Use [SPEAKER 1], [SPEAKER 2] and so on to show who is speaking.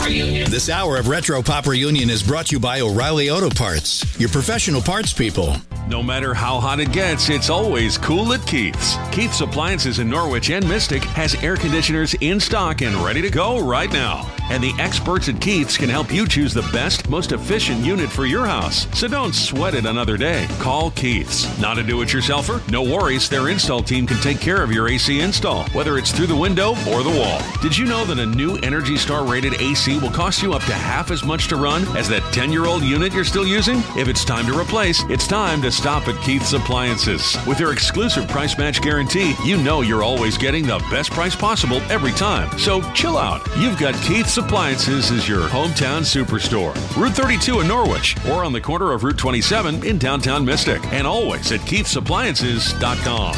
[SPEAKER 1] Reunion.
[SPEAKER 2] This hour of Retro Pop Reunion is brought to you by O'Reilly Auto Parts, your professional parts people.
[SPEAKER 3] No matter how hot it gets, it's always cool at Keith's. Keith's Appliances in Norwich and Mystic has air conditioners in stock and ready to go right now. And the experts at Keith's can help you choose the best, most efficient unit for your house. So don't sweat it another day. Call Keith's. Not a do-it-yourselfer? No worries. Their install team can take care of your AC install, whether it's through the window or the wall. Did you know that a new Energy Star rated AC will cost you up to half as much to run as that 10-year-old unit you're still using? If it's time to replace, it's time to stop at Keith's Appliances. With their exclusive price match guarantee, you know you're always getting the best price possible every time. So chill out. You've got Keith's Appliances as your hometown superstore. Route 32 in Norwich, or on the corner of Route 27 in downtown Mystic, and always at Keith'sAppliances.com.